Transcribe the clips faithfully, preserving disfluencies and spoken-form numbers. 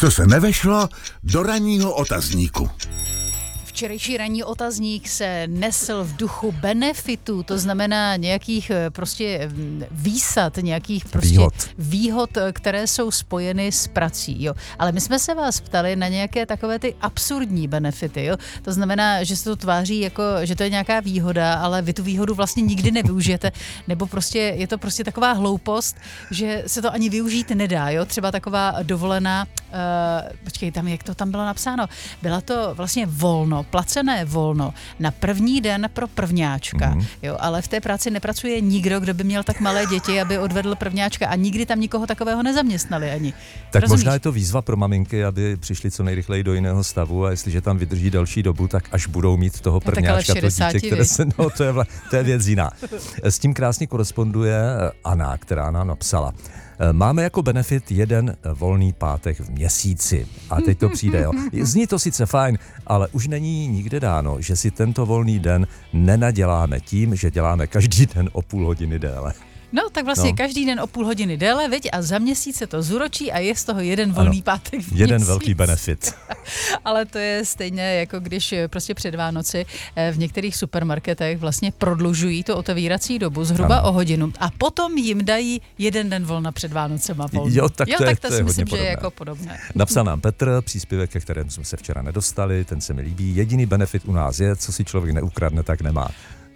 Co se nevešlo do ranního otazníku. Včerejší ranní otazník se nesl v duchu benefitů, to znamená nějakých prostě výsad, nějakých prostě výhod, výhod které jsou spojeny s prací. Jo. Ale my jsme se vás ptali na nějaké takové ty absurdní benefity. Jo. To znamená, že se to tváří jako, že to je nějaká výhoda, ale vy tu výhodu vlastně nikdy nevyužijete, nebo prostě je to prostě taková hloupost, že se to ani využít nedá. Jo. Třeba taková dovolená, uh, počkej, tam jak to tam bylo napsáno, byla to vlastně volno, placené volno na první den pro prvňáčka, mm. jo, ale v té práci nepracuje nikdo, kdo by měl tak malé děti, aby odvedl prvňáčka a nikdy tam nikoho takového nezaměstnali ani. Tak Rozumíš? Možná je to výzva pro maminky, aby přišli co nejrychleji do jiného stavu a jestliže tam vydrží delší dobu, tak až budou mít toho prvňáčka, no, to dítě, které se, no to je, vla, to je věc jiná. S tím krásně koresponduje Anna, která nám napsala. Máme jako benefit jeden volný pátek v měsíci. A teď to přijde, jo. Zní to sice fajn, ale už není nikde dáno, že si tento volný den nenaděláme tím, že děláme každý den o půl hodiny déle. No, tak vlastně no. každý den o půl hodiny déle, viď? A za měsíc se to zúročí a je z toho jeden volný ano, pátek v jeden měsíc. velký benefit. Ale to je stejně, jako když prostě před Vánoci v některých supermarketech vlastně prodlužují tu otevírací dobu zhruba ano. o hodinu a potom jim dají jeden den volna před Vánocema volno. Jo, tak jo, to, tak je, to, to si je myslím, hodně že je podobné. jako podobné. Napsal nám Petr, příspěvek, ke kterému jsme se včera nedostali, ten se mi líbí. Jediný benefit u nás je, co si člověk neukradne, tak nemá.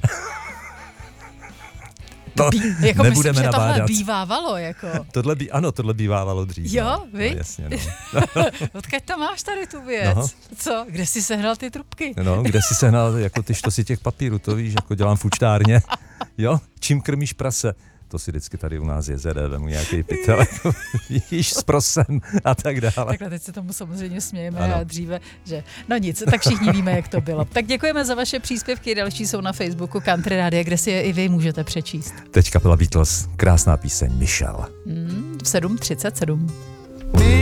No, Bí, jako nebudeme myslím, že nabádat. tohle bývávalo, jako. Tohle bí, ano, tohle bývávalo dřív. Jo, no. vy? No, jasně, no. Odkud to máš tady tu věc? No. Co? Kde jsi sehnal ty trubky? No, kde jsi sehnal, jako ty štosy těch papírů, to víš, jako dělám v účtárně. Jo, čím krmíš prase? To si vždycky tady u nás je zede, vemu nějaký pytel, víš, s prosem a tak dále. Takhle teď se tomu samozřejmě smějeme ano. a dříve, že no nic, tak všichni víme, jak to bylo. Tak děkujeme za vaše příspěvky, další jsou na Facebooku Country Radio, kde si je i vy můžete přečíst. Teď kapela Beatles, krásná píseň Michelle. Mm, v sedm třicet sedm.